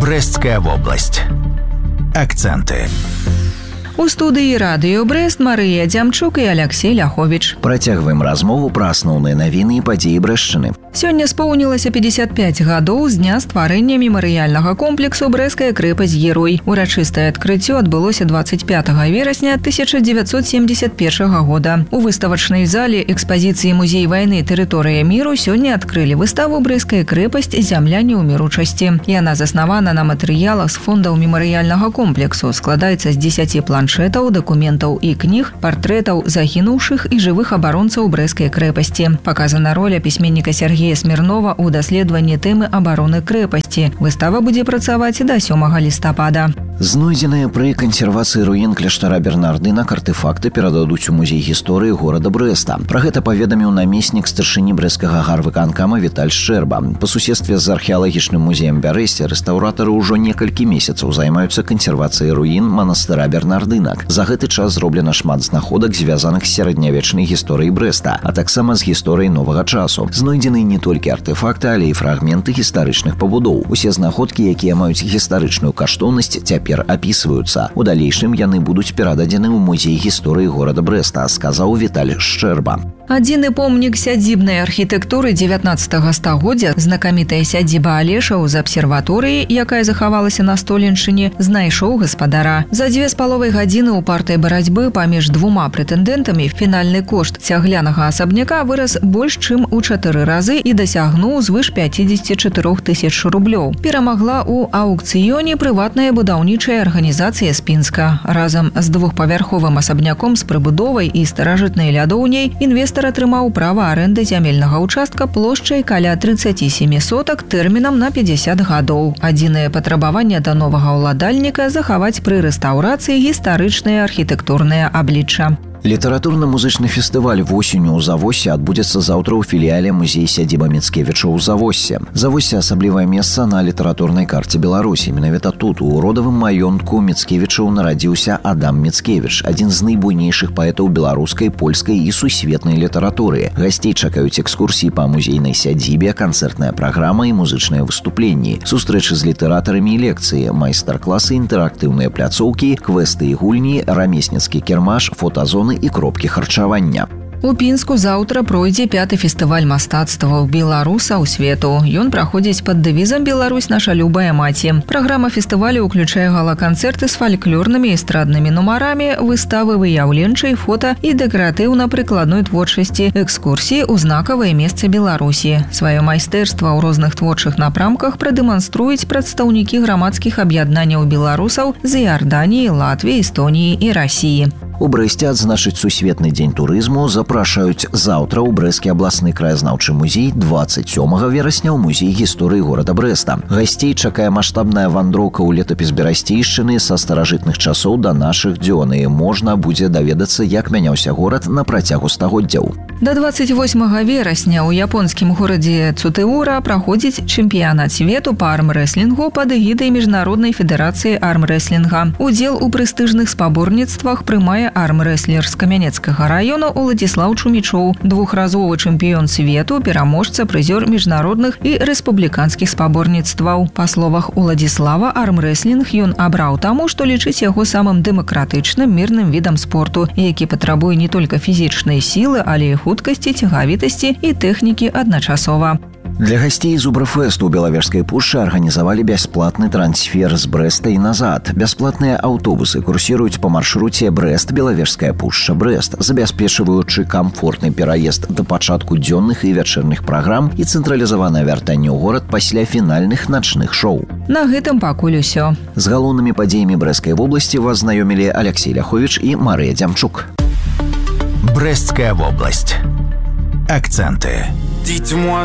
Брестская область. Акценты. У студыі радыё Брэст Марыя Дзямчук і Аляксей Ляховіч. Працягваем размову пра асноўныя навіны і падзеі Брэстчыны. Сёння споўнілася 55 гадоў з дня стварэння мемарыяльнага комплексу «Брэсцкая крэпасць-герой». Урачыстае адкрыццё адбылося 25 верасня 1971 года. У выставачнай зале экспазіцыі «Музей вайны. Тэрыторыя міру» сёння адкрылі выставу «Брэсцкая крэпасць. Зямля неўміручасці». Яна заснавана на матэрыялах з фондаў мемарыяльнага комплексу, складаецца з 10 планшетаў, дакументаў і кніг, партрэтаў загінуўшых і жывых абаронцаў Брэсцкай крэпасці. Паказана роля пісьменніка Сергея Смірнова ў даследаванні тэмы абароны крэпасці. Выстава будзе працаваць да 7 лістапада. Знойдзеныя пры кансервацыі руін кляштара Бернардынак артефакты перададуць у музей гісторыі горада Брэста. Пра гэта паведаміў намеснік старшыні брэсцкага гарвыканкама Віталь Шчэрба. Па суседстве з археалагічным музеем Бярэсце рэстаўратары ўжо некалькі месяцаў займаюцца кансервацыяй руін манастыра Бернардынак. За гэты час зроблена шмат знаходак, звязаных з сярэднявечнай гісторыяй Брэста, а таксама з гісторыяй новага часу. Знойдзены не толькі артефакты, але і фрагменты гістарычных пабудоў. Усе знаходкі, якія маюць гістарычную каштоўнасць, цяпер апісваюцца. У далейшым яны будуць перададзены ў музей гісторыі горада Брэста, сказаў Віталь Шчэрба. Адзіны помнік сядзібнай архітэктуры 19 стагоддзя, знакамітая сядзіба Алешаў з абсерваторыі, якая захавалася на Столеншчыне, знайшоў гаспадара. За 2,5 гадзіны упартай барацьбы паміж двума прэтэндэнтамі фінальны кошт цяглянага асабняка вырас больш чым у 4 разы і дасягнуў звыш 54 тысяч рублёў. Перамагла ў аўкцыёне прыватная будаўнічая арганізацыя з Пінска. Разам з двухпавярховым асабняком з прыбудовай і старажытнай лядоўняй інвестар атрымаў права арэнды зямельнага ўчастка плошчай каля 37 сотак тэрмінам на 50 гадоў. Адзінае патрабаванне да новага ўладальніка – захаваць пры рэстаўрацыі гістарычнае архітэктурнае аблічча. Літаратурна-музычны фестываль «Восенню» ў Завоссе адбудзецца заўтра ў філіяле музея сядзіба Міцкевіча ў Завоссе. Завоссе асаблівае месца на літаратурнай карце Беларусі. Менавіта тут, у родавым маёнтку Міцкевічаў, нарадзіўся Адам Міцкевіч, адзін з найбуйнейшых паэтаў беларускай, польскай і сусветнай літаратуры. Гасцей чакаюць экскурсіі па музейнай сядзібе, канцэртная праграма і музычныя выступленні, сустрэчы з літаратарамі і лекцыі, майстар-класы, інтэрактыўныя пляцоўкі, квесты і гульні, рамесніцкі кірмаш, фотазоны і кропкі харчавання. У Пінску заўтра пройдзе 5-й фестываль мастацтваў беларусаў свету. Ён праходзіць пад дэвізам «Беларусь – наша любая маці». Праграма фестывалю ўключае гала-канцэрты з фальклорнымі эстраднымі нумарамі, выставы выяўленчай, фота і дэкаратыўна-прыкладной творчасці, экскурсіі ў знакавыя месцы Беларусі. Сваё майстэрства ў розных творчых напрамках прадэманструюць прадстаўнікі грамадскіх аб'яднанняў беларусаў з Іарданіі, Латвіі, Эстоніі і Расіі. У Брэсце адзначыць сусветны дзень турызму запрашаюць заўтра ў Брэсцкі абласны краязнаўчы музей, 27 верасня ў музей гісторыі горада Брэста. Гасцей чакае маштабная вандроўка ў летапіс Берасцейшчыны са старажытных часоў да нашых дзён, і можна будзе даведацца, як мяняўся горад на працягу стагоддзяў. Да 28 верасня ў японскім горадзе Цутэура праходзіць чэмпіянат свету па армрэслінгу пад эгідай Міжнароднай федэрацыі армрэслінга. Удзел у прэстыжных спаборніцтвах прымае армрэслер з Камянецкага району Уладзіслаў Чумічоў, двухразовы чэмпіён свету, пераможца, прызёр міжнародных і рэспубліканскіх спаборніцтваў. Па словах Уладзіслава, армрэслінг ён абраў таму, што лічыць яго самым дэмакратычным мірным відам спорту, які патрабуе не толькі фізічнай сілы, але і хуткасці, цягавітасці і тэхнікі адначасова. Для гасцей Зубрфэсту ў Белавежскай пушчы арганізавалі бясплатны трансфер з Брэста і назад. Бясплатныя аўтобусы курсіруюць па маршруце Брэст-Белавежская пушча Брэст, забяспечваючы камфортны пераезд да пачатку дзённых і вячэрных праграм і цэнтралізаванае вяртанне ў горад пасля фінальных начных шоу. На гэтым пакуль усё. З галоўнымі падзеямі Брэсцкай вобласці вас знаёмілі Аляксей Ляховіч і Марыя Дзямчук. Брестская область. Акценты.